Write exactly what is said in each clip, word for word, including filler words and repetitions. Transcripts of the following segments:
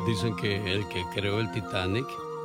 Dicen que el que creó el Titanic,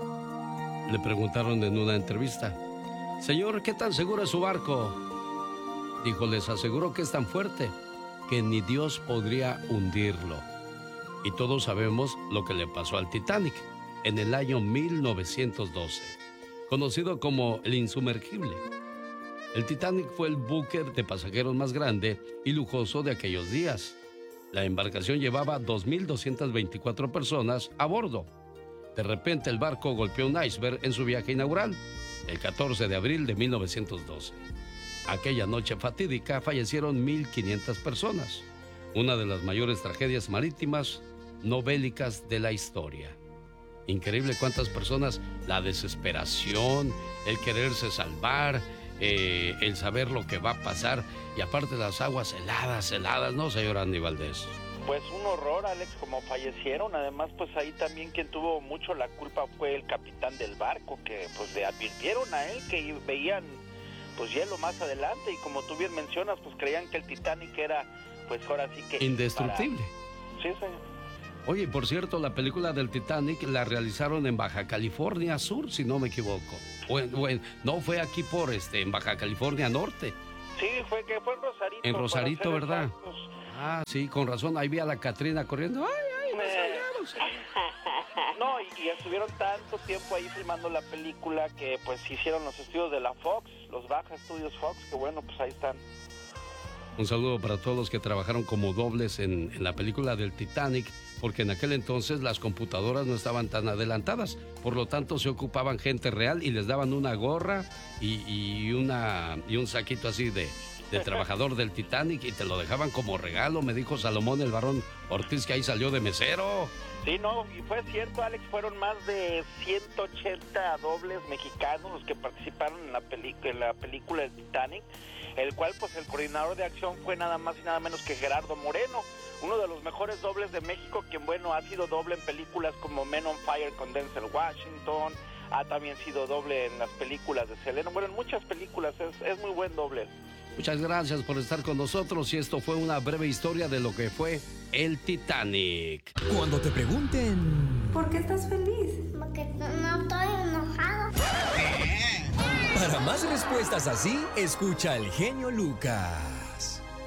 le preguntaron en una entrevista: señor, ¿qué tan seguro es su barco? Dijo: les aseguro que es tan fuerte que ni Dios podría hundirlo. Y todos sabemos lo que le pasó al Titanic en el año mil novecientos doce, conocido como el insumergible. El Titanic fue el buque de pasajeros más grande y lujoso de aquellos días. La embarcación llevaba dos mil doscientas veinticuatro personas a bordo. De repente el barco golpeó un iceberg en su viaje inaugural, el catorce de abril de mil novecientos doce. Aquella noche fatídica fallecieron mil quinientas personas, una de las mayores tragedias marítimas no bélicas de la historia. Increíble cuántas personas, la desesperación, el quererse salvar, eh, el saber lo que va a pasar, y aparte las aguas heladas, heladas, ¿no, señor Andy Valdés? Pues un horror, Alex, como fallecieron. Además, pues ahí también quien tuvo mucho la culpa fue el capitán del barco, que pues le advirtieron a él que veían pues hielo más adelante, y como tú bien mencionas, pues creían que el Titanic era, pues ahora sí que... indestructible. Para... Sí, señor. Oye, por cierto, la película del Titanic la realizaron en Baja California Sur, si no me equivoco. Bueno, bueno, no fue aquí por este, en Baja California Norte. Sí, fue que fue en Rosarito. En Rosarito, ¿verdad? Exactos. Ah, sí, con razón. Ahí vi a la Catrina corriendo. ¡Ay, ay! Me eh... No, y, y estuvieron tanto tiempo ahí filmando la película que pues hicieron los estudios de la Fox, los Baja Studios Fox, que bueno, pues ahí están. Un saludo para todos los que trabajaron como dobles en, en la película del Titanic, porque en aquel entonces las computadoras no estaban tan adelantadas, por lo tanto se ocupaban gente real y les daban una gorra y, y, una, y un saquito así de, de trabajador del Titanic, y te lo dejaban como regalo, me dijo Salomón el Barón Ortiz, que ahí salió de mesero. Sí, no, y fue cierto, Alex, fueron más de ciento ochenta dobles mexicanos los que participaron en la, peli en la película del Titanic, el cual pues el coordinador de acción fue nada más y nada menos que Gerardo Moreno, uno de los mejores dobles de México, quien bueno ha sido doble en películas como Men on Fire con Denzel Washington, ha también sido doble en las películas de Selena, bueno, en muchas películas, es, es muy buen doble. Muchas gracias por estar con nosotros, y esto fue una breve historia de lo que fue el Titanic. Cuando te pregunten... ¿por qué estás feliz? Porque no estoy enojado. Para más respuestas así, escucha al genio Lucas.